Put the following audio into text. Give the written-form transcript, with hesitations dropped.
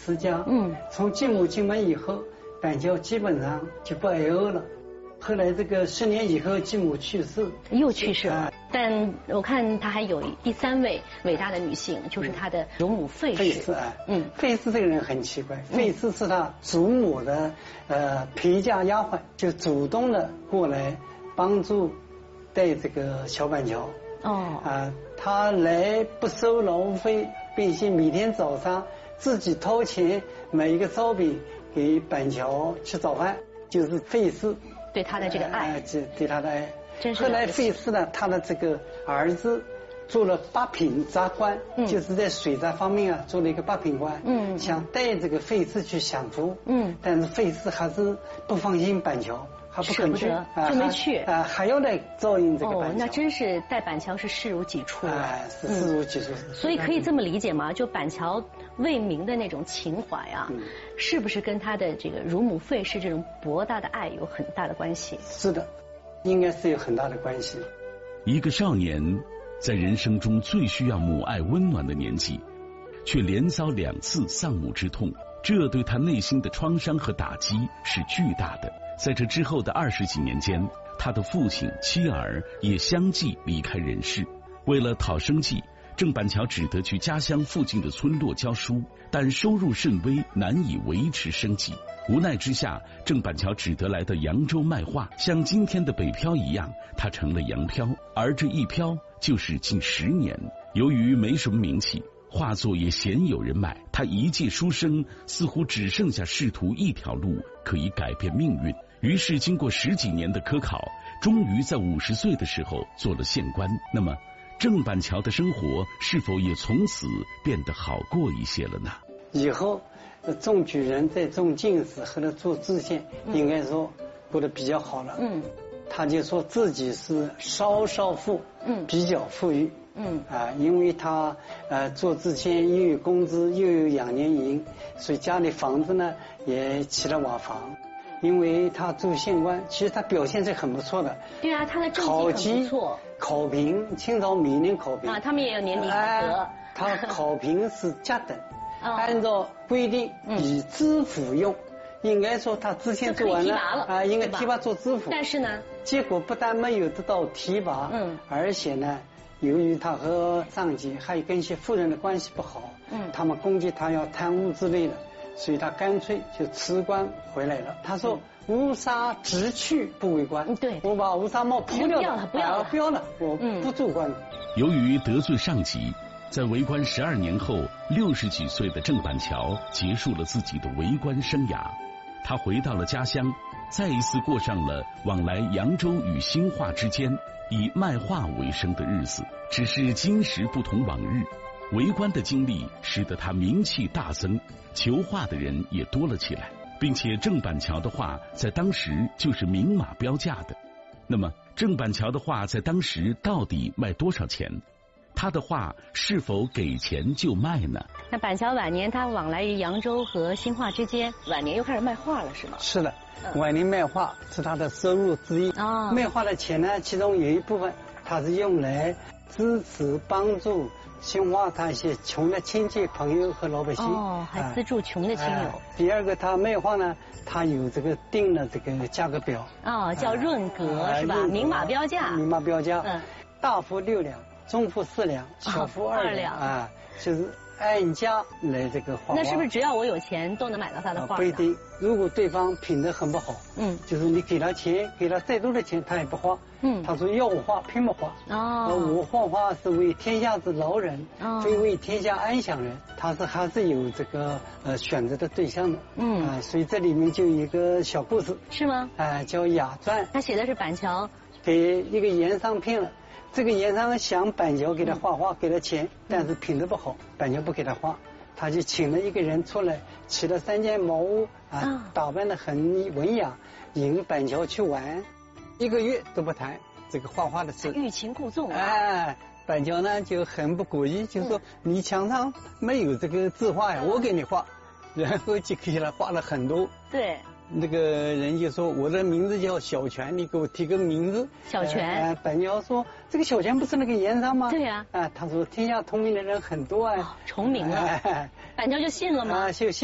持家。从继母进门以后，板桥基本上就不挨饿了。后来这个10年以后，继母去世， 又去世了。但我看他还有第3位伟大的女性，就是他的乳母费氏。 费氏这个人很奇怪，费氏是他祖母的陪嫁丫鬟，就主动的过来帮助带这个小板桥。他来不收劳务费，并且每天早上自己掏钱买一个烧饼给板桥吃早饭，就是费氏对他的这个爱， 对他的爱。 真是后来费氏呢，他的这个儿子做了8品杂官，就是在水杂方面做了一个8品官，想带这个费氏去享福，但是费氏还是不放心板桥，还不肯去， 就没去， 还要来照应这个板桥。 那真是带板桥是视如己出啊， 是视如己出。 所以可以这么理解吗？就板桥为民的那种情怀啊，是不是跟他的这个乳母费氏这种博大的爱有很大的关系？ 是的，应该是有很大的关系。 一个少年在人生中最需要母爱温暖的年纪，却连遭2次丧母之痛，这对他内心的创伤和打击是巨大的。在这之后的20几年间，他的父亲、妻儿也相继离开人世。为了讨生计，郑板桥只得去家乡附近的村落教书，但收入甚微，难以维持生计。无奈之下，郑板桥只得来到扬州卖画，像今天的北漂一样，他成了洋漂，而这一漂就是近10年。由于没什么名气，画作也鲜有人买，他一介书生似乎只剩下仕途一条路可以改变命运。于是经过10几年的科考，终于在50岁的时候做了县官。那么郑板桥的生活是否也从此变得好过一些了呢？ 以后中举人在中进士和他做知县，应该说过得比较好了。他就说自己是稍富，比较富裕。因为他做知县又有工资又有养年银，所以家里房子呢也起了瓦房。因为他做县官，其实他表现是很不错的。 对啊，他的政绩很不错。 考评，清朝每年考评他们也有年底考核。 他考评是甲等，按照规定以知府用。应该说他知县做完了应该提拔做知府。 但是呢， 结果不但没有得到提拔，而且呢，由于他和上级还有跟一些富人的关系不好，他们攻击他要贪污之类的。所以他干脆就辞官回来了。他说：“乌纱直去不为官。” 对， 我把乌纱帽脱掉了，不要了，我不做官了。 由于得罪上级，在为官12年后，60几岁的郑板桥结束了自己的为官生涯。他回到了家乡，再一次过上了往来扬州与兴化之间以卖画为生的日子。只是今时不同往日。为官的经历使得他名气大增，求画的人也多了起来，并且郑板桥的画在当时就是明码标价的。那么郑板桥的画在当时到底卖多少钱？他的画是否给钱就卖呢？ 那板桥晚年他往来于扬州和兴化之间，晚年又开始卖画了是吗？ 是的，晚年卖画是他的收入之一。卖画的钱呢，其中有一部分他是用来支持帮助兴化他一些穷的亲戚朋友和老百姓。 还资助穷的亲友。 第二个，他卖画呢，他有这个定了这个价格表。 叫润格是吧？明码标价。 明码标价。大幅6两，中幅4两，小幅2两就是按价来这个画。 那是不是只要我有钱都能买到他的画？ 不一定，如果对方品德很不好，就是你给他钱，给他再多的钱，他也不画。他说要我画，偏不画。我画画是为天下之劳人，非为天下安享人。他是还是有这个选择的对象的。所以这里面就有一个小故事。 是吗？ 叫《雅传》。 他写的是板桥给一个盐商骗了。这个盐商想板桥给他画画，给他钱，但是品德不好，板桥不给他画，他就请了一个人出来，骑了3件茅屋打扮得很文雅，引板桥去玩，1个月都不谈这个画画的事， 欲擒故纵。 板桥呢就很不过意，就说你墙上没有这个字画呀，我给你画，然后就给他画了很多。 对。 那个人就说我的名字叫小泉，你给我提个名字。 小泉。 板桥说这个小泉不是那个盐商吗？ 对呀。 他说天下通明的人很多重名了。板桥就信了吗？ 就信。